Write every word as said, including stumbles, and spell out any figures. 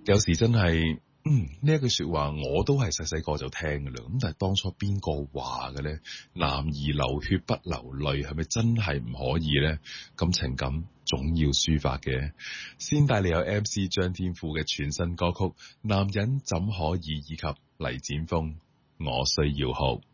有時真係，嗯，呢一句說話我都係細細個就聽噶啦。咁但係當初邊個話嘅咧？男兒流血不流淚，係咪真係唔可以咧？咁情感總要抒發嘅。先帶你有 M C 張天賦嘅全新歌曲《男人怎可以》以及黎展峰《我需要哭》。